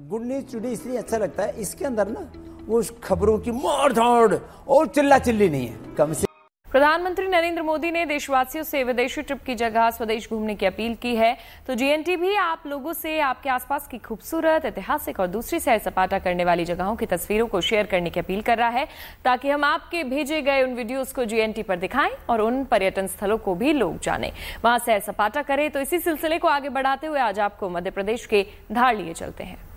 Good news today इसलिए अच्छा लगता है, इसके अंदर ना वो खबरों की मार धाड़ और चिल्ला चिल्ली नहीं है, कम से। प्रधानमंत्री नरेंद्र मोदी ने देशवासियों से विदेशी ट्रिप की जगह स्वदेश घूमने की अपील की है। तो जीएनटी भी आप लोगों से आपके आसपास की खूबसूरत, ऐतिहासिक और दूसरी सैर सपाटा करने वाली जगहों की तस्वीरों को शेयर करने की अपील कर रहा है, ताकि हम आपके भेजे गए उन वीडियोस को जीएनटी पर दिखाएं और उन पर्यटन स्थलों को भी लोग जानें, वहां सैर सपाटा करें। तो इसी सिलसिले को आगे बढ़ाते हुए आज आपको मध्य प्रदेश के धार लिए चलते हैं।